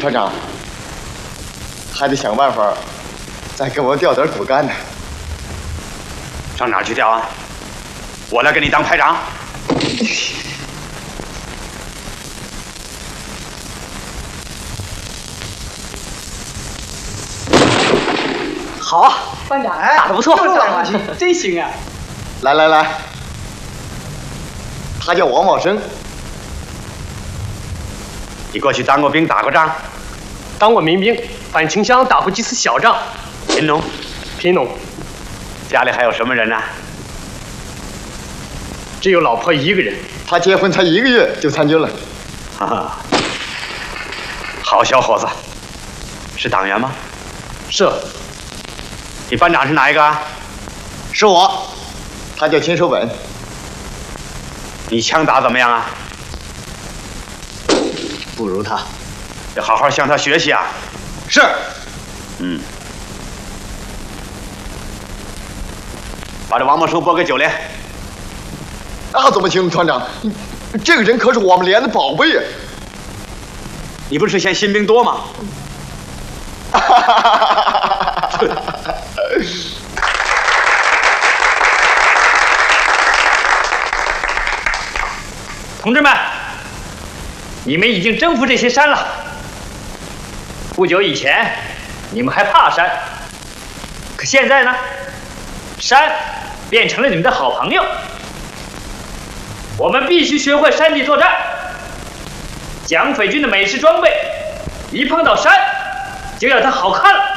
团长，还得想办法再给我调点骨干呢。 上哪儿去调啊？我来给你当排长。 好啊，班长，打得不错，真行啊！ 来，他叫王茂生。 你过去当过兵，打过仗？ 当过民兵，反清乡打过几次小仗。 贫农？ 贫农。 家里还有什么人呢？ 只有老婆一个人。 他结婚才1个月就参军了。 哈哈，好小伙子，是党员吗？ 是。 你班长是哪一个啊？ 是我，他叫秦守本。 你枪打怎么样啊？ 不如他， 得好好向他学习啊。 是。 把这王茂生拨给9连。 那怎么行，团长？这个人可是我们连的宝贝呀！ 你不是嫌新兵多吗？ 同志们，你们已经征服这些山了。不久以前，你们还怕山，可现在呢，山变成了你们的好朋友。我们必须学会山地作战。蒋匪军的美式装备，一碰到山，就要它好看了。